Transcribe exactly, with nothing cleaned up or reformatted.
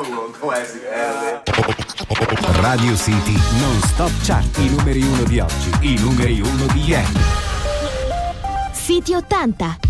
Radio City Non Stop Chart. I numeri uno di oggi, i numeri uno di ieri. City ottanta.